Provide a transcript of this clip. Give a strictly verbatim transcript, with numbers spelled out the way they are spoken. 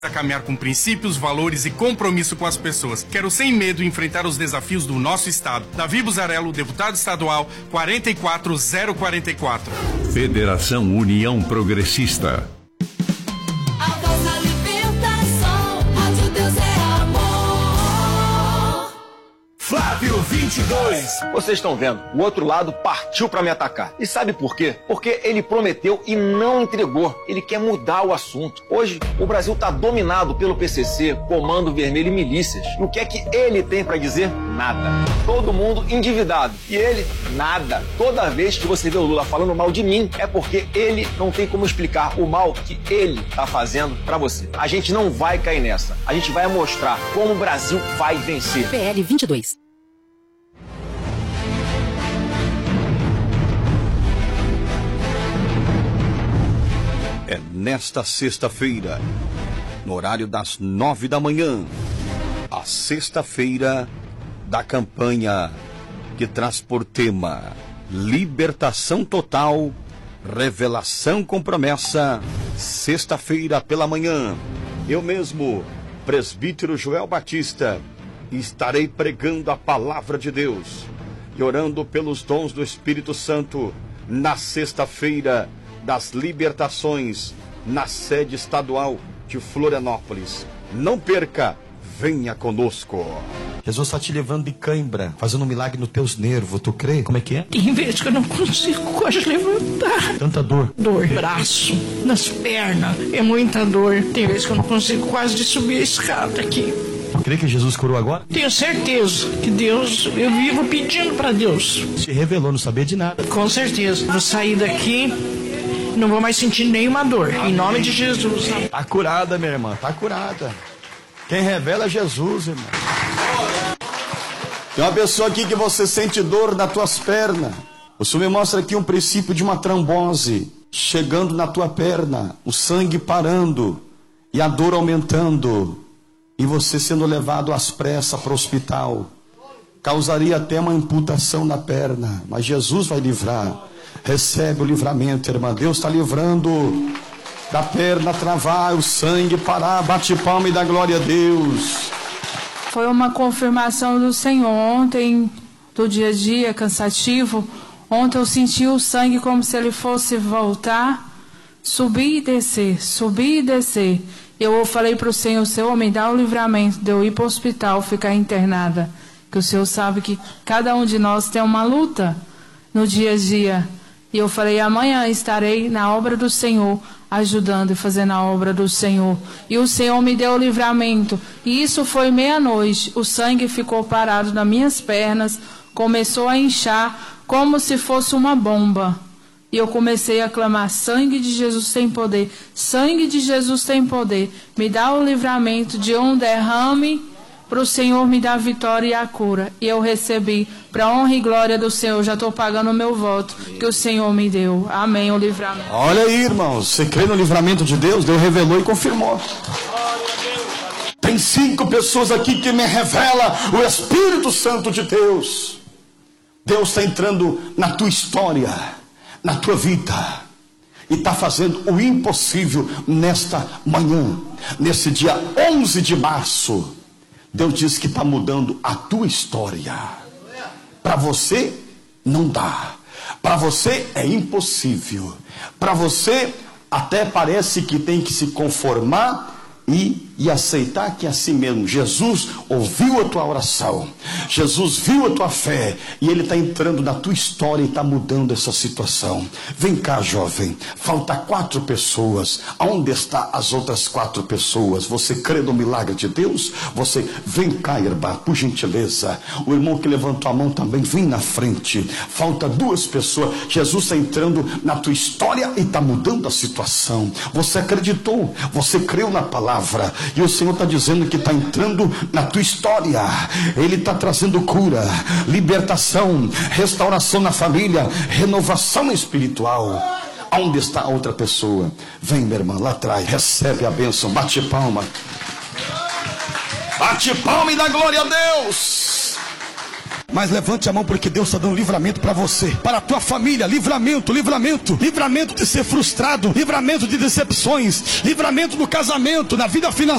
A caminhar com princípios, valores e compromisso com as pessoas. Quero sem medo enfrentar os desafios do nosso estado. Davi Buzarello, deputado estadual, quatro quatro zero quatro quatro. Federação União Progressista. A voz da libertação, Rádio Deus é amor. Flávio vinte e dois. Vocês estão vendo, o outro lado partiu para me atacar. E sabe por quê? Porque ele prometeu e não entregou. Ele quer mudar o assunto. Hoje, o Brasil está dominado pelo P C C, Comando Vermelho e milícias. E o que é que ele tem para dizer? Nada. Todo mundo endividado. E ele, nada. Toda vez que você vê o Lula falando mal de mim, é porque ele não tem como explicar o mal que ele está fazendo para você. A gente não vai cair nessa. A gente vai mostrar como o Brasil vai vencer. P L vinte e dois. É nesta sexta-feira, no horário das nove da manhã, a sexta-feira da campanha que traz por tema Libertação Total, Revelação com Promessa. Sexta-feira pela manhã, eu mesmo, presbítero Joel Batista, estarei pregando a palavra de Deus e orando pelos dons do Espírito Santo na sexta-feira das libertações, na sede estadual de Florianópolis. Não perca, venha conosco. Jesus está te levando de cãibra, fazendo um milagre nos teus nervos, tu crê? Como é que é? Tem vezes que eu não consigo quase levantar. Tanta dor. Dor, braço, nas pernas, é muita dor. Tem vezes que eu não consigo quase de subir a escada aqui. Tu crê que Jesus curou agora? Tenho certeza que Deus, eu vivo pedindo para Deus. Se revelou, não sabia de nada. Com certeza. Vou sair daqui, não vou mais sentir nenhuma dor. Em nome de Jesus. Tá curada, minha irmã, tá curada. Quem revela é Jesus, irmão. Tem uma pessoa aqui que você sente dor nas tuas pernas. O Senhor me mostra aqui um princípio de uma trombose chegando na tua perna, o sangue parando e a dor aumentando, e você sendo levado às pressas para o hospital. Causaria até uma amputação na perna, mas Jesus vai livrar. Recebe o livramento, irmã. Deus está livrando da perna travar, o sangue parar. Bate palma e dá glória a Deus. Foi uma confirmação do Senhor. Ontem, do dia a dia, cansativo. Ontem eu senti o sangue como se ele fosse voltar, subir e descer, subir e descer. Eu falei para o Senhor, Senhor, me dá o livramento de eu ir para o hospital, ficar internada. Que o Senhor sabe que cada um de nós tem uma luta no dia a dia. E eu falei, amanhã estarei na obra do Senhor, ajudando e fazendo a obra do Senhor. E o Senhor me deu o livramento. E isso foi meia-noite. O sangue ficou parado nas minhas pernas, começou a inchar como se fosse uma bomba. E eu comecei a clamar, sangue de Jesus tem poder, sangue de Jesus tem poder. Me dá o livramento de um derrame, para o Senhor me dar a vitória e a cura. E eu recebi, para a honra e glória do Senhor, já estou pagando o meu voto, que o Senhor me deu. Amém, o livramento. Olha aí, irmãos, você crê no livramento de Deus? Deus revelou e confirmou. Tem cinco pessoas aqui que me revela o Espírito Santo de Deus. Deus está entrando na tua história, na tua vida, e está fazendo o impossível nesta manhã, nesse dia onze de março. Deus diz que está mudando a tua história. Para você não dá, para você é impossível, para você até parece que tem que se conformar e, e aceitar que é assim mesmo. Jesus ouviu a tua oração, Jesus viu a tua fé, e Ele está entrando na tua história e está mudando essa situação. Vem cá, jovem, falta quatro pessoas. Aonde estão as outras quatro pessoas? Você crê no milagre de Deus? Você vem cá, irmã, por gentileza. O irmão que levantou a mão também, vem na frente. Falta duas pessoas. Jesus está entrando na tua história e está mudando a situação. Você acreditou, você creu na palavra, e o Senhor está dizendo que está entrando na tua história. Ele está trazendo cura, libertação, restauração na família, renovação espiritual. Onde está a outra pessoa? Vem, minha irmã, lá atrás, recebe a bênção, bate palma. Bate palma e dá glória a Deus. Mas levante a mão, porque Deus está dando livramento para você, para a tua família. Livramento, livramento, livramento de ser frustrado, livramento de decepções, livramento no casamento, na vida financeira.